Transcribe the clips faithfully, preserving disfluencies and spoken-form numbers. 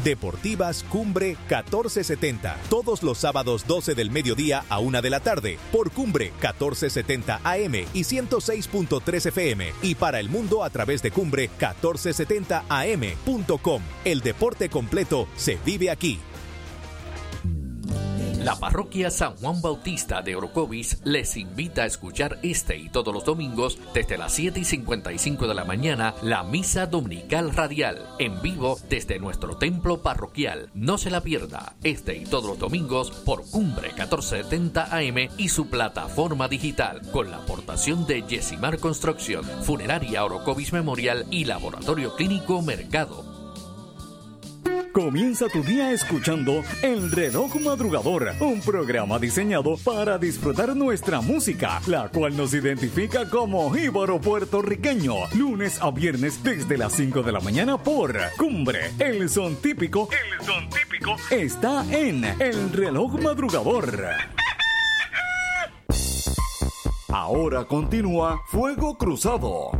Deportivas Cumbre catorce setenta. Todos los sábados doce del mediodía a una de la tarde por Cumbre catorce setenta A M y ciento seis punto tres F M. Y para el mundo a través de Cumbre catorce setenta A M punto com. El deporte completo se vive aquí. La parroquia San Juan Bautista de Orocovis les invita a escuchar este y todos los domingos desde las siete y cincuenta y cinco de la mañana la misa dominical radial en vivo desde nuestro templo parroquial. No se la pierda este y todos los domingos por Cumbre catorce setenta A M y su plataforma digital con la aportación de Yesimar Construcción, Funeraria Orocovis Memorial y Laboratorio Clínico Mercado. Comienza tu día escuchando El Reloj Madrugador, un programa diseñado para disfrutar nuestra música, la cual nos identifica como jíbaro puertorriqueño. Lunes a viernes desde las cinco de la mañana por Cumbre. El son típico, el son típico está en El Reloj Madrugador. Ahora continúa Fuego Cruzado.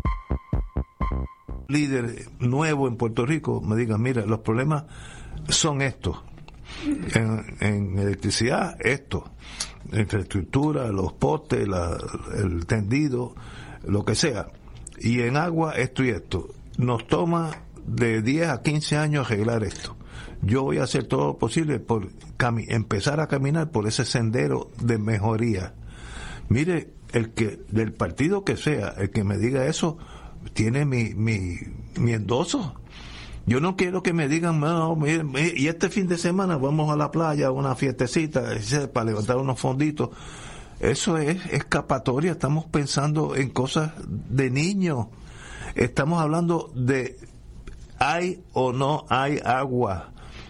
Líder nuevo en Puerto Rico me diga, mira, los problemas son estos, en, en electricidad esto, infraestructura, los postes, la, el tendido, lo que sea, y en agua esto y esto. Nos toma de diez a quince años arreglar esto. Yo voy a hacer todo lo posible por cami- empezar a caminar por ese sendero de mejoría. Mire, el que del partido que sea, el que me diga eso tiene mi, mi, mi endoso. Yo no quiero que me digan, no, mire, mire, y este fin de semana vamos a la playa a una fiestecita para levantar unos fonditos. Eso es escapatoria. Estamos pensando en cosas de niños. Estamos hablando de hay o no hay agua.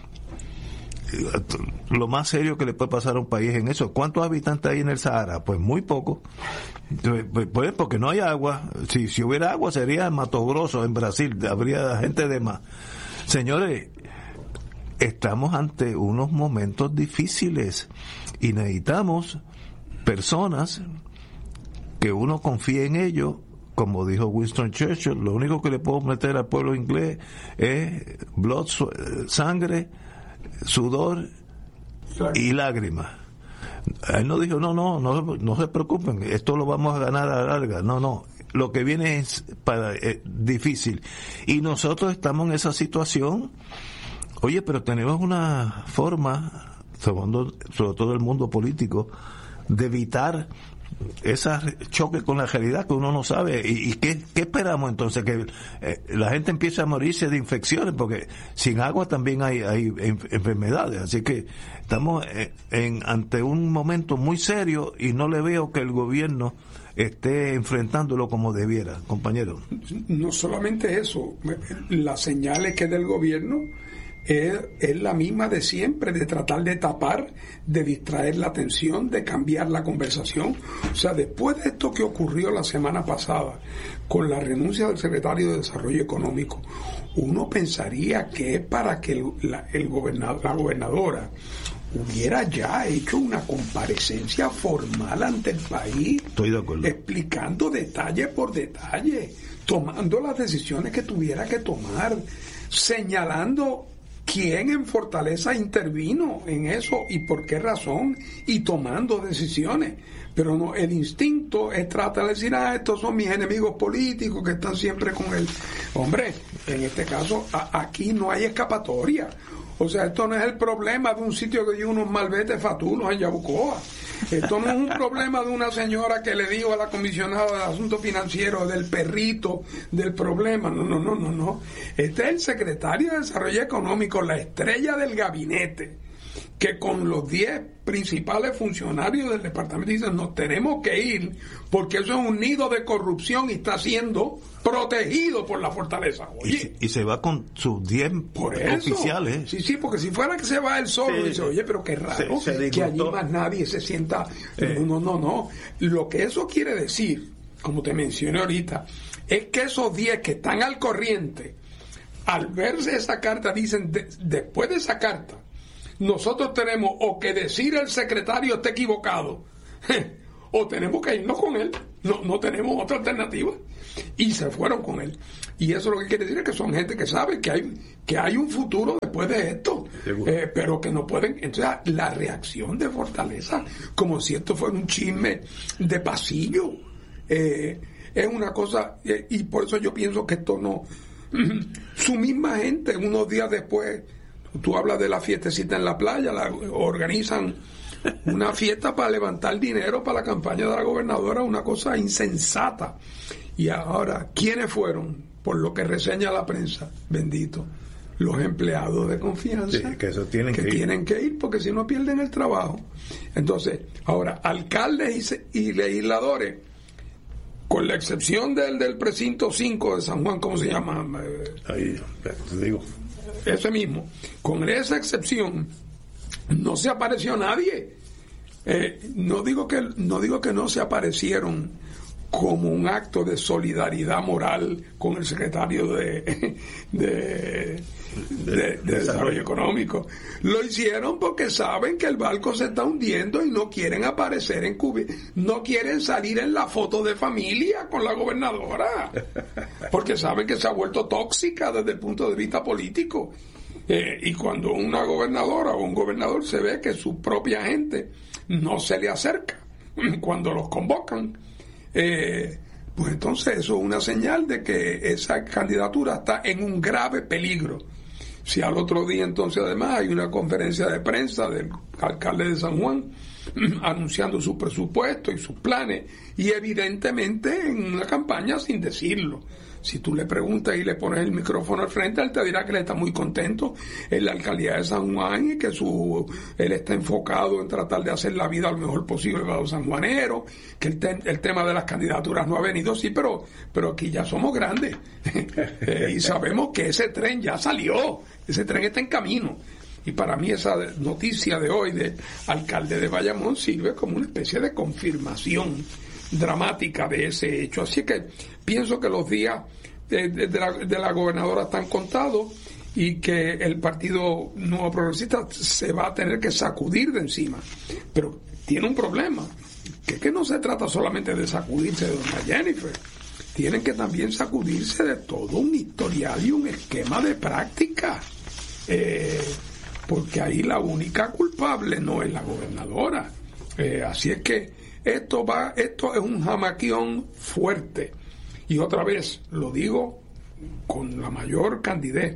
Lo más serio que le puede pasar a un país en eso. ¿Cuántos habitantes hay en el Sahara? Pues muy pocos. Pues porque no hay agua. Si, si hubiera agua sería Mato Grosso en Brasil, habría gente de más. Señores, estamos ante unos momentos difíciles y necesitamos personas que uno confíe en ellos. Como dijo Winston Churchill, lo único que le puedo meter al pueblo inglés es blood, sangre, sudor y lágrimas. Él no dijo, no, no, no, no se preocupen, esto lo vamos a ganar a la larga. No, no, lo que viene es para eh, difícil. Y nosotros estamos en esa situación. Oye, pero tenemos una forma, sobre, sobre todo el mundo político, de evitar ese choque con la realidad que uno no sabe. ¿Y, y qué, qué esperamos entonces? Que eh, la gente empiece a morirse de infecciones, porque sin agua también hay, hay enfermedades. Así que estamos en, en ante un momento muy serio y no le veo que el gobierno esté enfrentándolo como debiera, compañero. No solamente eso, las señales que del gobierno Es, es la misma de siempre, de tratar de tapar, de distraer la atención, de cambiar la conversación. O sea, después de esto que ocurrió la semana pasada, con la renuncia del secretario de Desarrollo Económico, uno pensaría que es para que el, la, el gobernador, la gobernadora hubiera ya hecho una comparecencia formal ante el país. Estoy de acuerdo. Explicando detalle por detalle, tomando las decisiones que tuviera que tomar, señalando quién en Fortaleza intervino en eso y por qué razón, y tomando decisiones. Pero no, el instinto es tratar de decir, ah, estos son mis enemigos políticos que están siempre con él. Hombre, en este caso, a, aquí no hay escapatoria. O sea, esto no es el problema de un sitio que dio unos malvetes fatulos en Yabucoa. Esto no es un problema de una señora que le dijo a la comisionada de Asuntos Financieros del perrito del problema. No, no, no, no, no. Este es el secretario de Desarrollo Económico, la estrella del gabinete, que con los diez principales funcionarios del departamento dicen, nos tenemos que ir porque eso es un nido de corrupción y está siendo protegido por la Fortaleza. Oye, y, y se va con sus diez oficiales. Sí, sí, porque si fuera que se va él solo, sí, dice, oye, pero qué raro se, se que allí más nadie se sienta. Eh. No, no, no. Lo que eso quiere decir, como te mencioné ahorita, es que esos diez que están al corriente, al verse esa carta, dicen, de, después de esa carta, nosotros tenemos o que decir el secretario está equivocado, o tenemos que irnos con él, no, no tenemos otra alternativa. Y se fueron con él. Y eso lo que quiere decir es que son gente que sabe que hay, que hay un futuro después de esto, eh, pero que no pueden. Entonces la reacción de Fortaleza, como si esto fuera un chisme de pasillo, eh, es una cosa, eh, y por eso yo pienso que esto no, su misma gente unos días después, tú hablas de la fiestecita en la playa, la organizan una fiesta para levantar dinero para la campaña de la gobernadora, una cosa insensata. Y ahora, ¿quiénes fueron? Por lo que reseña la prensa, bendito, los empleados de confianza, sí, que, eso tienen, que, que tienen ir. que ir porque si no pierden el trabajo. Entonces, ahora, alcaldes y, y legisladores, con la excepción del, del precinto cinco de San Juan, ¿cómo se llama? Ahí, te digo. Ese mismo. Con esa excepción, no se apareció nadie. Eh, no digo que no digo que no se aparecieron como un acto de solidaridad moral con el secretario de, de, de, de, de Desarrollo Económico. Lo hicieron porque saben que el barco se está hundiendo y no quieren aparecer en Cuba, no quieren salir en la foto de familia con la gobernadora, porque saben que se ha vuelto tóxica desde el punto de vista político. Eh, y cuando una gobernadora o un gobernador se ve que su propia gente no se le acerca cuando los convocan, Eh, pues entonces eso es una señal de que esa candidatura está en un grave peligro. Si al otro día entonces además hay una conferencia de prensa del alcalde de San Juan anunciando su presupuesto y sus planes, y evidentemente en una campaña sin decirlo. Si tú le preguntas y le pones el micrófono al frente, él te dirá que él está muy contento en la alcaldía de San Juan y que su él está enfocado en tratar de hacer la vida lo mejor posible para los sanjuaneros, que el, te, el tema de las candidaturas no ha venido, sí, pero pero aquí ya somos grandes eh, y sabemos que ese tren ya salió, ese tren está en camino. Y para mí esa noticia de hoy del alcalde de Bayamón sirve como una especie de confirmación dramática de ese hecho. Así que pienso que los días de, de, de, la, de la gobernadora están contados y que el Partido Nuevo Progresista se va a tener que sacudir de encima. Pero tiene un problema, que es que no se trata solamente de sacudirse de doña Jennifer, tienen que también sacudirse de todo un historial y un esquema de práctica. Eh, porque ahí la única culpable no es la gobernadora. Eh, así es que esto va, esto es un jamaquión fuerte. Y otra vez, lo digo con la mayor candidez,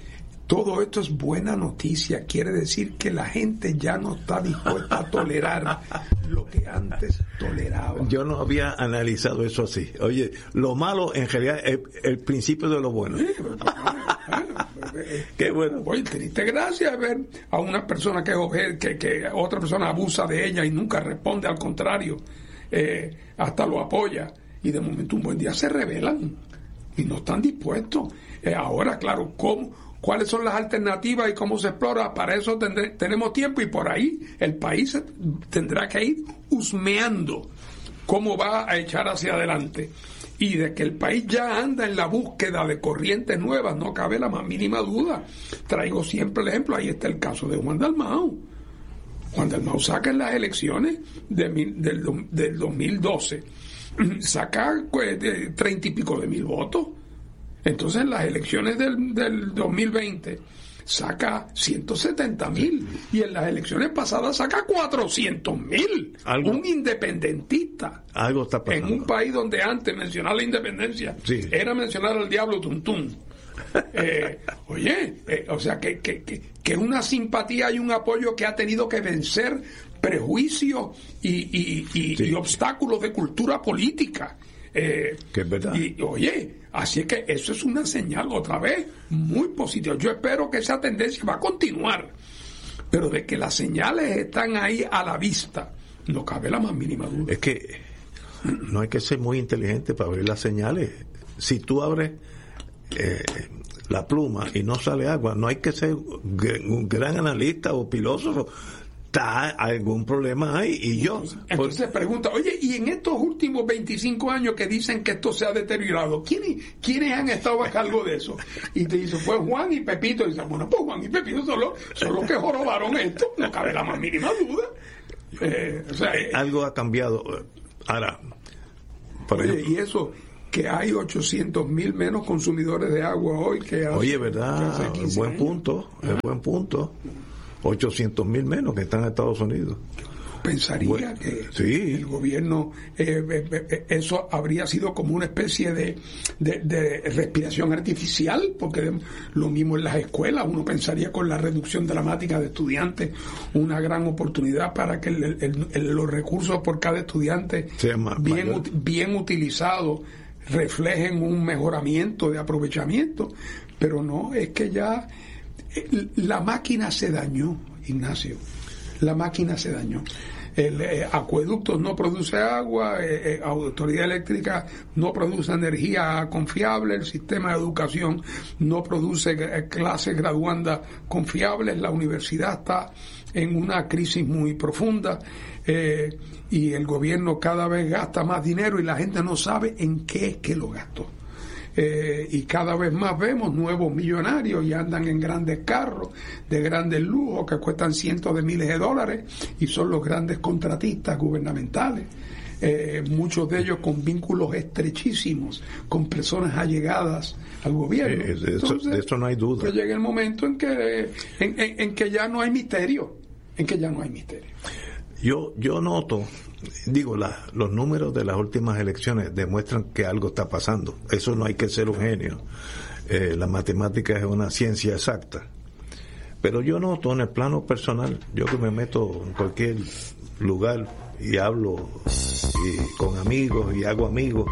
todo esto es buena noticia. Quiere decir que la gente ya no está dispuesta a tolerar lo que antes toleraba. Yo no había analizado eso así. Oye, lo malo en realidad es el principio de lo bueno. Sí, pero, bueno, qué bueno. Oye, triste gracia ver a una persona que, que, que otra persona abusa de ella y nunca responde, al contrario, eh, hasta lo apoya, y de momento un buen día se rebelan y no están dispuestos. Eh, ahora, claro, ¿cómo? ¿Cuáles son las alternativas y cómo se explora? Para eso tendré, tenemos tiempo, y por ahí el país tendrá que ir husmeando cómo va a echar hacia adelante. Y de que el país ya anda en la búsqueda de corrientes nuevas, no cabe la más mínima duda. Traigo siempre el ejemplo, ahí está el caso de Juan Dalmau. Juan Dalmau saca en las elecciones de, del, del dos mil doce, saca treinta y pico de mil votos. Entonces en las elecciones del, del dos mil veinte saca ciento setenta mil, y en las elecciones pasadas saca cuatrocientos mil. Un independentista. Algo está pasando. En un país donde antes mencionar la independencia sí. era mencionar al diablo tuntún. Eh, oye, eh, o sea que, que, que, que una simpatía y un apoyo que ha tenido que vencer prejuicios y, y, y, sí. y obstáculos de cultura política. Eh, que es verdad. Y oye, así es que eso es una señal otra vez muy positiva. Yo espero que esa tendencia va a continuar, pero de que las señales están ahí a la vista, no cabe la más mínima duda. Es que no hay que ser muy inteligente para ver las señales. Si tú abres eh, la pluma y no sale agua, no hay que ser un gran analista o filósofo. Está algún problema ahí, y yo entonces se pregunta, oye, y en estos últimos veinticinco años que dicen que esto se ha deteriorado, ¿quiénes, ¿quiénes han estado a cargo de eso? Y te dice, pues Juan y Pepito. Y dice, bueno, pues Juan y Pepito son los, son los que jorobaron esto, no cabe la más mínima duda. Eh, o sea, eh, algo ha cambiado. Ahora, por Oye, ejemplo, y eso, que hay ochocientos mil menos consumidores de agua hoy que hace, Oye, ¿verdad? Que hace quince buen años. punto, es buen punto. ochocientos mil menos que están en Estados Unidos. Pensaría bueno, que sí. el gobierno, eh, eh, eso habría sido como una especie de, de, de respiración artificial, porque lo mismo en las escuelas, uno pensaría con la reducción dramática de estudiantes, una gran oportunidad para que el, el, el, los recursos por cada estudiante más, bien, ut, bien utilizados reflejen un mejoramiento de aprovechamiento, pero no, es que ya eh, la máquina se dañó, Ignacio. La máquina se dañó. El eh, acueducto no produce agua, eh, eh, autoridad eléctrica no produce energía confiable, el sistema de educación no produce eh, clases graduandas confiables, la universidad está en una crisis muy profunda eh, y el gobierno cada vez gasta más dinero y la gente no sabe en qué es que lo gastó. Eh, y cada vez más vemos nuevos millonarios y andan en grandes carros de grandes lujos que cuestan cientos de miles de dólares y son los grandes contratistas gubernamentales, eh, muchos de ellos con vínculos estrechísimos con personas allegadas al gobierno. Eh, de, Entonces, eso, de eso no hay duda. Que llegue el momento en que en, en, en que ya no hay misterio, en que ya no hay misterio. Yo yo noto, digo, la, los números de las últimas elecciones demuestran que algo está pasando. Eso no hay que ser un genio. Eh, la matemática es una ciencia exacta. Pero yo noto en el plano personal, yo que me meto en cualquier lugar y hablo y con amigos y hago amigos,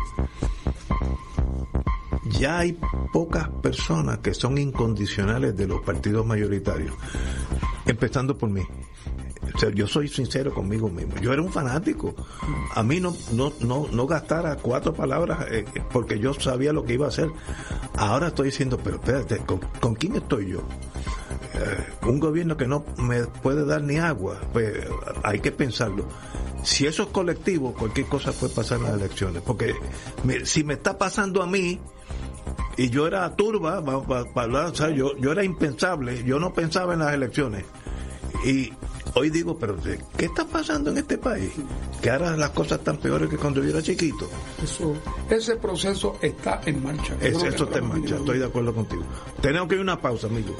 ya hay pocas personas que son incondicionales de los partidos mayoritarios, empezando por mí. O sea, yo soy sincero conmigo mismo. Yo era un fanático. A mí no no no no gastara cuatro palabras eh, porque yo sabía lo que iba a hacer. Ahora estoy diciendo, pero espérate, ¿con, con quién estoy yo? Eh, un gobierno que no me puede dar ni agua. Pues hay que pensarlo. Si eso es colectivo, cualquier cosa puede pasar en las elecciones. Porque me, si me está pasando a mí, y yo era turba, para pa, hablar, o sea, yo, yo era impensable, yo no pensaba en las elecciones. Y hoy digo, pero ¿qué está pasando en este país? Que ahora las cosas están peores que cuando yo era chiquito. Eso, ese proceso está en marcha. Es, eso está en marcha, estoy de acuerdo contigo. Tenemos que ir a una pausa, amigo.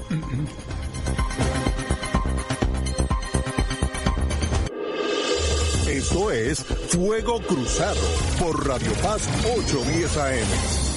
Esto es Fuego Cruzado por Radio Paz ochocientos diez A M.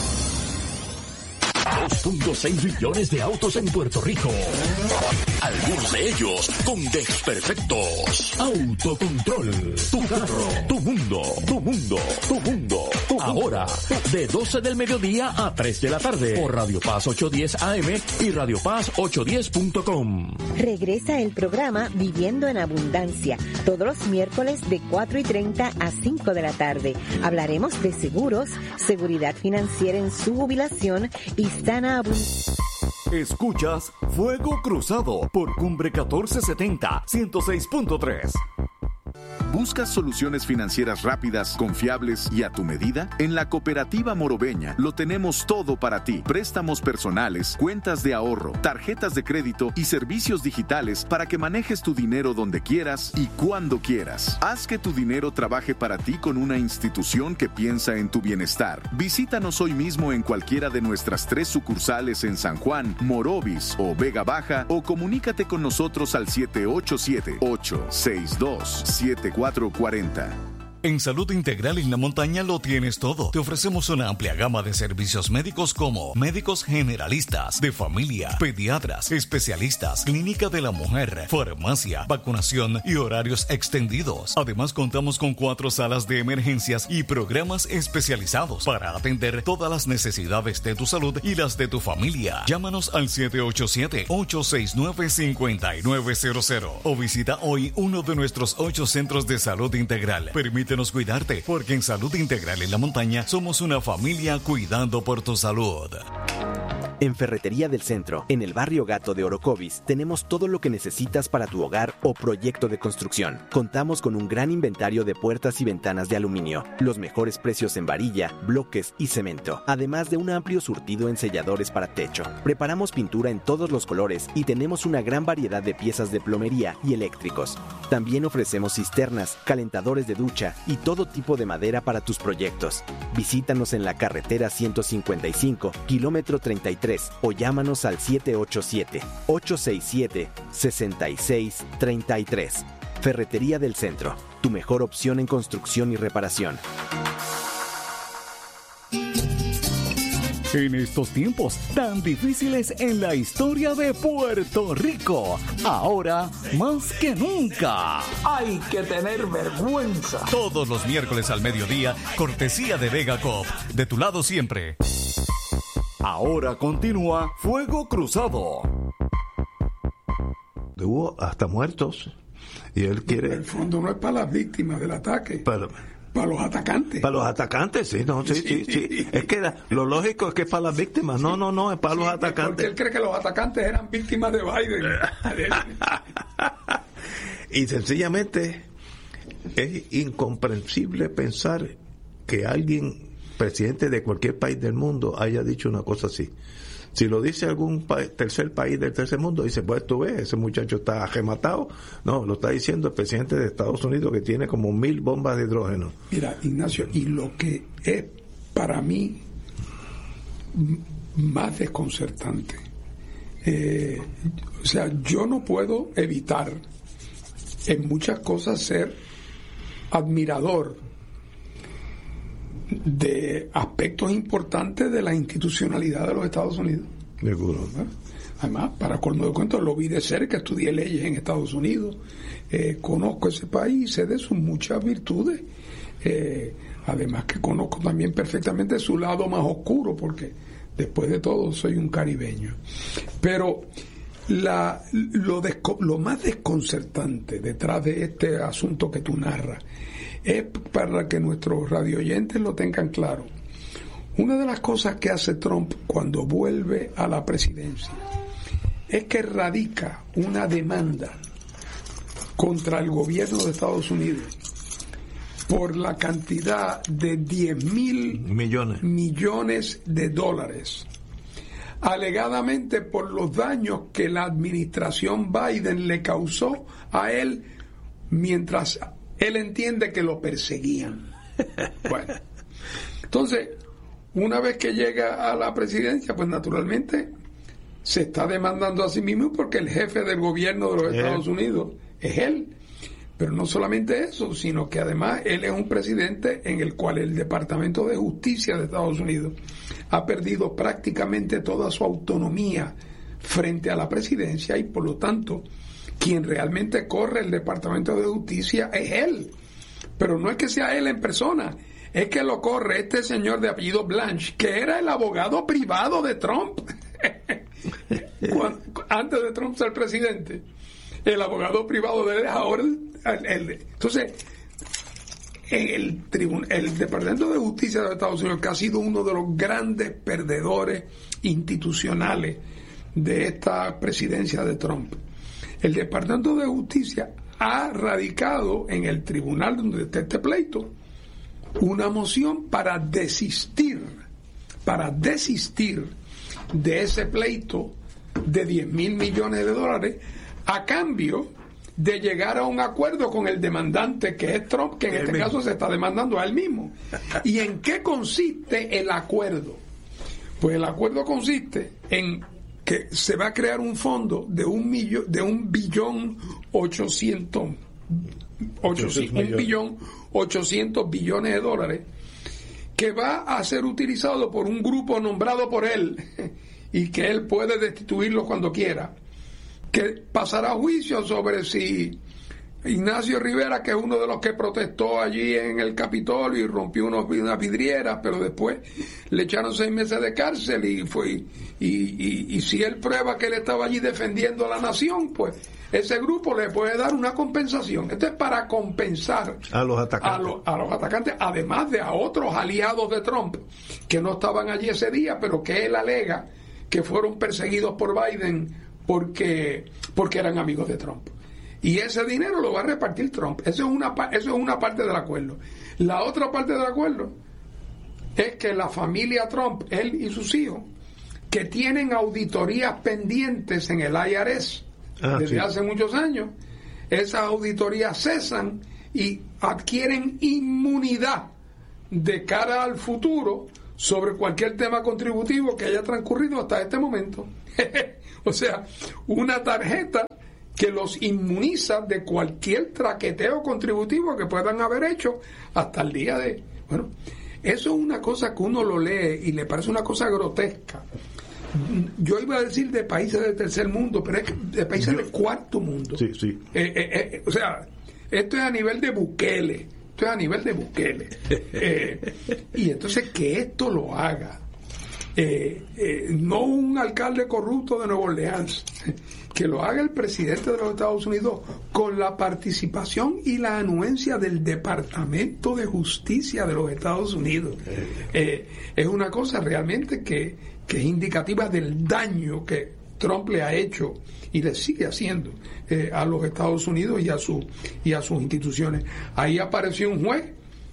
dos punto seis millones de autos en Puerto Rico. Algunos de ellos con desperfectos. Autocontrol. Tu carro. Tu mundo. Tu mundo. Tu mundo. Tu Ahora, de doce del mediodía a tres de la tarde. Por Radio Paz ochocientos diez A M y Radio Paz ochocientos diez punto com. Regresa el programa Viviendo en Abundancia. Todos los miércoles de cuatro y treinta a cinco de la tarde. Hablaremos de seguros, seguridad financiera en su jubilación y sana abundancia. Escuchas Fuego Cruzado por Cumbre catorce setenta, ciento seis punto tres. ¿Buscas soluciones financieras rápidas, confiables y a tu medida? En la Cooperativa Morobeña lo tenemos todo para ti. Préstamos personales, cuentas de ahorro, tarjetas de crédito y servicios digitales para que manejes tu dinero donde quieras y cuando quieras. Haz que tu dinero trabaje para ti con una institución que piensa en tu bienestar. Visítanos hoy mismo en cualquiera de nuestras tres sucursales en San Juan, Morovis o Vega Baja o comunícate con nosotros al siete ocho siete, ocho seis dos, siete cuatro cuatro cero. En Salud Integral en la Montaña lo tienes todo. Te ofrecemos una amplia gama de servicios médicos como médicos generalistas, de familia, pediatras, especialistas, clínica de la mujer, farmacia, vacunación y horarios extendidos. Además, contamos con cuatro salas de emergencias y programas especializados para atender todas las necesidades de tu salud y las de tu familia. Llámanos al siete ocho siete, ocho seis nueve, cinco nueve cero cero o visita hoy uno de nuestros ocho centros de salud integral. Permite cuidarte, porque en Salud Integral en la Montaña somos una familia cuidando por tu salud. En Ferretería del Centro, en el barrio Gato de Orocovis, tenemos todo lo que necesitas para tu hogar o proyecto de construcción. Contamos con un gran inventario de puertas y ventanas de aluminio, los mejores precios en varilla, bloques y cemento, además de un amplio surtido en selladores para techo. Preparamos pintura en todos los colores y tenemos una gran variedad de piezas de plomería y eléctricos. También ofrecemos cisternas, calentadores de ducha y todo tipo de madera para tus proyectos. Visítanos en la carretera ciento cincuenta y cinco, kilómetro treinta y tres, o llámanos al siete ocho siete, ocho seis siete, seis seis tres tres. Ferretería del Centro, tu mejor opción en construcción y reparación. En estos tiempos tan difíciles en la historia de Puerto Rico, ahora más que nunca, hay que tener vergüenza. Todos los miércoles al mediodía, cortesía de Vega Coop, de tu lado siempre. Ahora continúa Fuego Cruzado. Hubo hasta muertos y él quiere... El fondo no es para las víctimas del ataque. Para... Para los atacantes. Para los atacantes, sí, no, sí, sí, sí. sí. Es que la, lo lógico es que es para las víctimas. No, no, no, es para sí, los atacantes. Porque él cree que los atacantes eran víctimas de Biden. Y sencillamente es incomprensible pensar que alguien, presidente de cualquier país del mundo, haya dicho una cosa así. Si lo dice algún pa- tercer país del tercer mundo, dice, pues tú ves, ese muchacho está ajematado. No, lo está diciendo el presidente de Estados Unidos, que tiene como mil bombas de hidrógeno. Mira, Ignacio, y lo que es para mí m- más desconcertante, eh, o sea, yo no puedo evitar en muchas cosas ser admirador de aspectos importantes de la institucionalidad de los Estados Unidos. Seguro. Además, para colmo de cuentos, lo vi de cerca, estudié leyes en Estados Unidos, eh, conozco ese país, sé de sus muchas virtudes, eh, además que conozco también perfectamente su lado más oscuro, porque después de todo soy un caribeño. Pero la, lo, desco- lo más desconcertante detrás de este asunto que tú narras es, para que nuestros radioyentes lo tengan claro, una de las cosas que hace Trump cuando vuelve a la presidencia es que radica una demanda contra el gobierno de Estados Unidos por la cantidad de diez mil millones. millones de dólares, alegadamente por los daños que la administración Biden le causó a él mientras él entiende que lo perseguían. Bueno, entonces, una vez que llega a la presidencia, pues naturalmente se está demandando a sí mismo porque el jefe del gobierno de los eh. Estados Unidos es él. Pero no solamente eso, sino que además él es un presidente en el cual el Departamento de Justicia de Estados Unidos ha perdido prácticamente toda su autonomía frente a la presidencia, y por lo tanto quien realmente corre el Departamento de Justicia es él. Pero no es que sea él en persona, es que lo corre este señor de apellido Blanche, que era el abogado privado de Trump Cuando, antes de Trump ser presidente. El abogado privado de él es ahora el, el, el entonces el tribun, el Departamento de Justicia de Estados Unidos, que ha sido uno de los grandes perdedores institucionales de esta presidencia de Trump, el Departamento de Justicia ha radicado en el tribunal donde está este pleito una moción para desistir para desistir de ese pleito de diez mil millones de dólares, a cambio de llegar a un acuerdo con el demandante, que es Trump, que en este caso se está demandando a él mismo. ¿Y en qué consiste el acuerdo? Pues el acuerdo consiste en que se va a crear un fondo de un millón, de un billón ochocientos, ochocientos un billón ochocientos billones de dólares, que va a ser utilizado por un grupo nombrado por él y que él puede destituirlo cuando quiera, que pasará a juicio sobre si Ignacio Rivera, que es uno de los que protestó allí en el Capitolio y rompió unos, unas vidrieras, pero después le echaron seis meses de cárcel y fue y, y, y si él prueba que él estaba allí defendiendo a la nación, pues ese grupo le puede dar una compensación. Esto es para compensar a los atacantes, a, lo, a los atacantes, además de a otros aliados de Trump que no estaban allí ese día, pero que él alega que fueron perseguidos por Biden porque, porque eran amigos de Trump. Y ese dinero lo va a repartir Trump. Eso es una, eso es una parte del acuerdo. La otra parte del acuerdo es que la familia Trump, él y sus hijos, que tienen auditorías pendientes en el I R S ah, desde sí. hace muchos años, esas auditorías cesan y adquieren inmunidad de cara al futuro sobre cualquier tema contributivo que haya transcurrido hasta este momento. O sea, una tarjeta que los inmuniza de cualquier traqueteo contributivo que puedan haber hecho hasta el día de... Bueno, eso es una cosa que uno lo lee y le parece una cosa grotesca. Yo iba a decir de países del tercer mundo, pero es de países Yo, del cuarto mundo. Sí, sí. Eh, eh, eh, o sea, esto es a nivel de Bukele. Esto es a nivel de Bukele. Eh, y entonces que esto lo haga eh, eh, no un alcalde corrupto de Nueva Orleans, que lo haga el presidente de los Estados Unidos con la participación y la anuencia del Departamento de Justicia de los Estados Unidos. Eh, es una cosa realmente que, que es indicativa del daño que Trump le ha hecho y le sigue haciendo eh, a los Estados Unidos y a su y a sus instituciones. Ahí apareció un juez,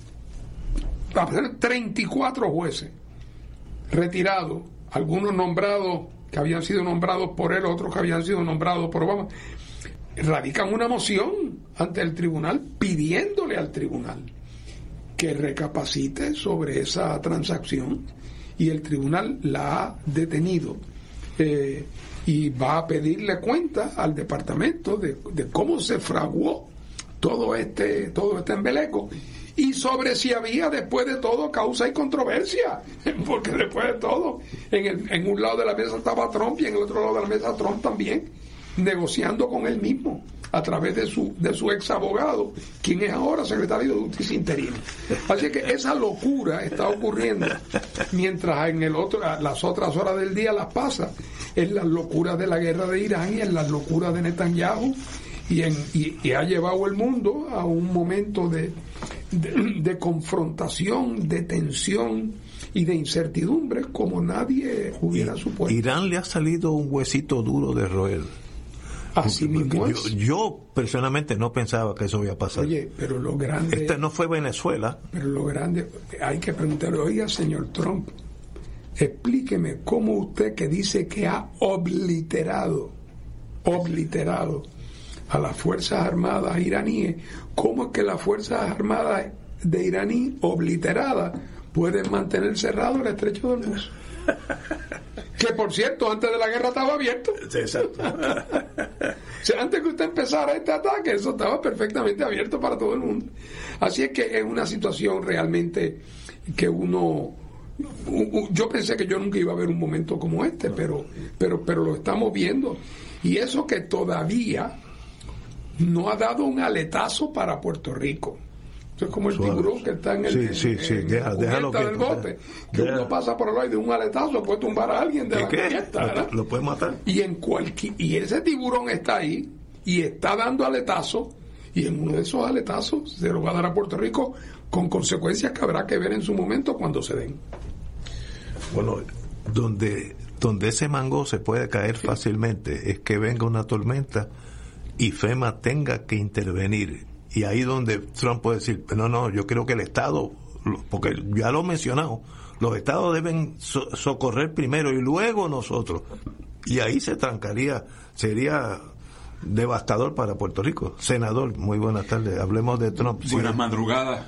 aparecieron treinta y cuatro jueces retirados, algunos nombrados que habían sido nombrados por él, otros que habían sido nombrados por Obama, radican una moción ante el tribunal pidiéndole al tribunal que recapacite sobre esa transacción, y el tribunal la ha detenido. Eh, y va a pedirle cuenta al departamento de, de cómo se fraguó todo este todo este embeleco y sobre si había después de todo causa y controversia, porque después de todo en, el, en un lado de la mesa estaba Trump y en el otro lado de la mesa Trump también negociando con él mismo a través de su de su ex abogado, quien es ahora secretario de Justicia interino. Así que esa locura está ocurriendo mientras en el otro las otras horas del día las pasa en las locuras de la guerra de Irán y en las locuras de Netanyahu, y, en, y, y ha llevado el mundo a un momento de, de, de confrontación, de tensión y de incertidumbre como nadie hubiera supuesto. Irán le ha salido un huesito duro de roer. Así mismo yo, yo personalmente no pensaba que eso iba a pasar. Oye, pero lo grande... Esta no fue Venezuela. Pero lo grande... Hay que preguntarle, oiga, señor Trump, explíqueme cómo usted, que dice que ha obliterado, obliterado a las Fuerzas Armadas iraníes, cómo es que las Fuerzas Armadas de iraní obliteradas pueden mantener cerrado el estrecho de Hormuz. Que por cierto, antes de la guerra estaba abierto. Sí, exacto. O sea, antes que usted empezara este ataque, eso estaba perfectamente abierto para todo el mundo. Así es que es una situación realmente que uno... Yo pensé que yo nunca iba a ver un momento como este, pero, pero, pero lo estamos viendo. Y eso que todavía no ha dado un aletazo para Puerto Rico. Es como el Suave. tiburón que está en el, sí, sí, sí. en Deja, la déjalo cubierta del bote, que deja. Uno pasa por el aire de un aletazo, puede tumbar a alguien de la cubierta, ¿verdad? Lo puede matar. Y en cualquier, y ese tiburón está ahí y está dando aletazo, y en uno de esos aletazos se lo va a dar a Puerto Rico con consecuencias que habrá que ver en su momento cuando se den. Bueno, donde donde ese mango se puede caer sí. fácilmente es que venga una tormenta y FEMA tenga que intervenir. Y ahí donde Trump puede decir, no, no, yo creo que el Estado, porque ya lo he mencionado, los Estados deben so- socorrer primero y luego nosotros. Y ahí se trancaría, sería devastador para Puerto Rico. Senador, muy buenas tardes, hablemos de Trump. Buenas sí. madrugadas.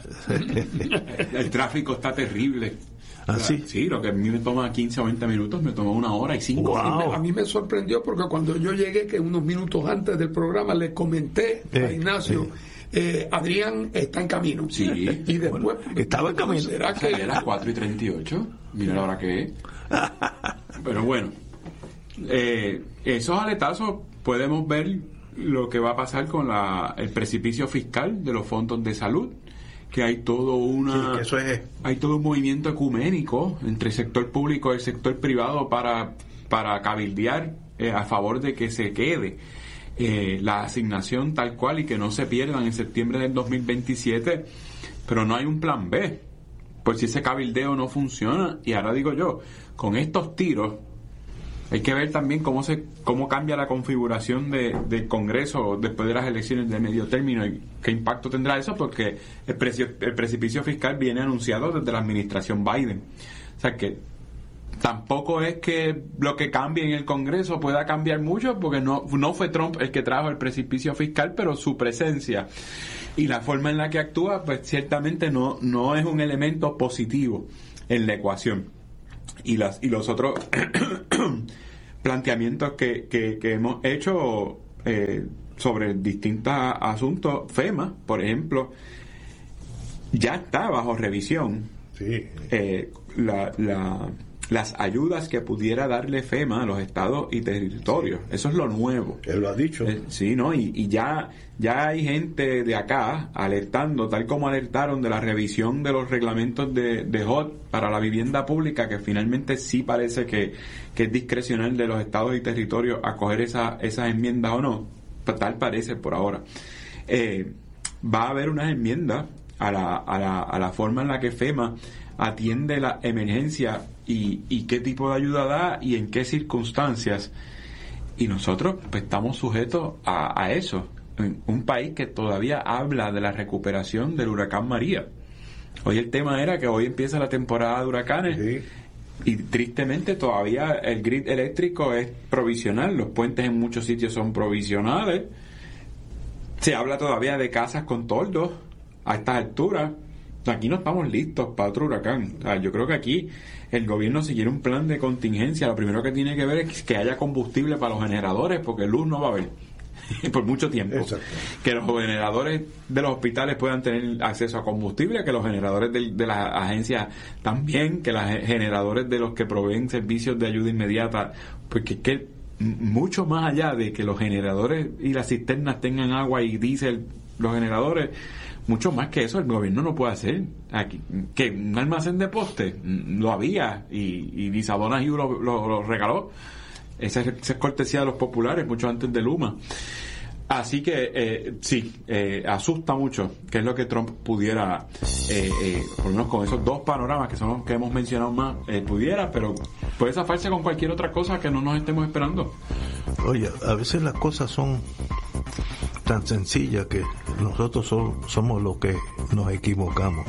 El tráfico está terrible. ¿Ah, sí? Sí, lo que a mí me toma quince o veinte minutos, me toma una hora y cinco. Wow. A mí me sorprendió porque cuando yo llegué, que unos minutos antes del programa le comenté eh, a Ignacio, eh. Eh, Adrián está en camino. Sí. Y después... Bueno, estaba en camino. ¿Será que era las cuatro y treinta y ocho? Mira la hora que es. Pero bueno, eh, esos aletazos podemos ver lo que va a pasar con la, el precipicio fiscal de los fondos de salud, que hay todo una sí, eso es. hay todo un movimiento ecuménico entre el sector público y el sector privado para para cabildear eh, a favor de que se quede eh, la asignación tal cual y que no se pierdan en septiembre del dos mil veintisiete, pero no hay un plan B por si ese cabildeo no funciona. Y ahora digo yo, con estos tiros Hay que ver también cómo se cómo cambia la configuración de, del Congreso después de las elecciones de medio término y qué impacto tendrá eso, porque el, precio, el precipicio fiscal viene anunciado desde la administración Biden. O sea que tampoco es que lo que cambie en el Congreso pueda cambiar mucho, porque no, no fue Trump el que trajo el precipicio fiscal, pero su presencia y la forma en la que actúa, pues ciertamente no, no es un elemento positivo en la ecuación. Y, las, y los otros planteamientos que, que, que hemos hecho eh, sobre distintos asuntos, FEMA, por ejemplo, ya está bajo revisión. Sí. Eh, la, la, las ayudas que pudiera darle FEMA a los estados y territorios. Sí. Eso es lo nuevo. Él lo ha dicho. Eh, sí, ¿no? Y, y ya, ya hay gente de acá alertando, tal como alertaron de la revisión de los reglamentos de, de H U D para la vivienda pública, que finalmente sí parece que, que es discrecional de los estados y territorios acoger esa, esas enmiendas o no. Tal parece por ahora. Eh, va a haber unas enmiendas a la, a la, a la forma en la que FEMA atiende la emergencia y, y qué tipo de ayuda da y en qué circunstancias, y nosotros pues estamos sujetos a, a eso, en un país que todavía habla de la recuperación del huracán María. Hoy el tema era que hoy empieza la temporada de huracanes. Sí. Y tristemente todavía el grid eléctrico es provisional, los puentes en muchos sitios son provisionales, se habla todavía de casas con toldos a estas alturas. Aquí no estamos listos para otro huracán. O sea, yo creo que aquí el gobierno, si quiere un plan de contingencia, lo primero que tiene que ver es que haya combustible para los generadores, porque luz no va a haber por mucho tiempo. Exacto. Que los generadores de los hospitales puedan tener acceso a combustible, que los generadores de, de las agencias también, que los generadores de los que proveen servicios de ayuda inmediata, porque es que mucho más allá de que los generadores y las cisternas tengan agua y diésel, los generadores, mucho más que eso el gobierno no puede hacer. Aquí, que un almacén de postes lo había y, y Lisabona Hugh lo, lo, lo regaló. Esa es, esa es cortesía de los populares, mucho antes de Luma. Así que eh, sí, eh, asusta mucho que es lo que Trump pudiera, eh, eh, por lo menos con esos dos panoramas que son los que hemos mencionado más, eh, pudiera, pero puede zafarse con cualquier otra cosa que no nos estemos esperando. Oye, a veces las cosas son tan sencillas que nosotros son, somos los que nos equivocamos.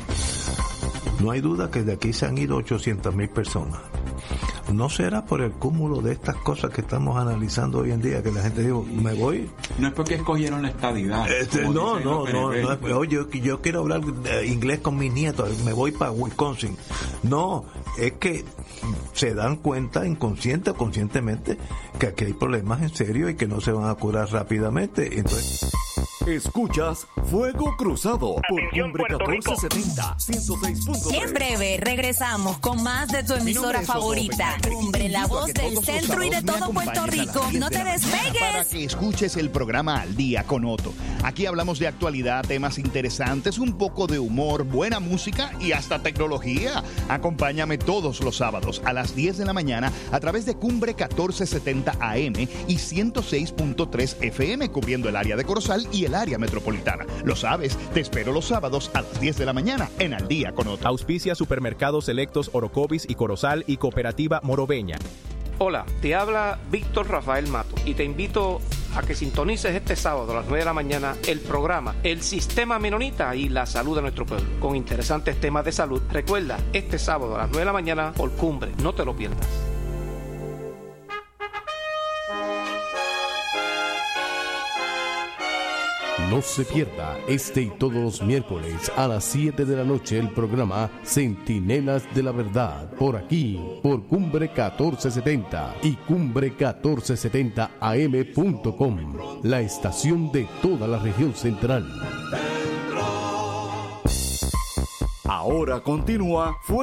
No hay duda que de aquí se han ido ochocientas mil personas. ¿No será por el cúmulo de estas cosas que estamos analizando hoy en día que la gente dijo, me voy? No es porque escogieron la estadidad. Este, no, no, no, no es, oye, yo, yo quiero hablar inglés con mis nietos, me voy para Wisconsin. No, es que se dan cuenta inconsciente o conscientemente que aquí hay problemas en serio y que no se van a curar rápidamente. Entonces... Escuchas Fuego Cruzado por Cumbre catorce setenta, ciento seis punto tres. En breve regresamos con más de tu emisora favorita, Cumbre, la voz del centro y de todo Puerto Rico. No te despegues. Para que escuches el programa Al Día con Otto. Aquí hablamos de actualidad, temas interesantes, un poco de humor, buena música y hasta tecnología. Acompáñame todos los sábados a las diez de la mañana a través de Cumbre catorce setenta A M y ciento seis punto tres F M, cubriendo el área de Corozal y el área metropolitana. Lo sabes, te espero los sábados a las diez de la mañana en Al Día con Otto. Auspicia Supermercados Selectos Orocovis y Corozal y Cooperativa Morobeña. Hola, te habla Víctor Rafael Mato y te invito a que sintonices este sábado a las nueve de la mañana el programa El Sistema Menonita y la Salud de Nuestro Pueblo, con interesantes temas de salud. Recuerda, este sábado a las nueve de la mañana por Cumbre, no te lo pierdas. No se pierda este y todos los miércoles a las siete de la noche el programa Centinelas de la Verdad, por aquí, por Cumbre catorce setenta y Cumbre catorce setenta A M punto com, la estación de toda la región central. Ahora continúa Fuego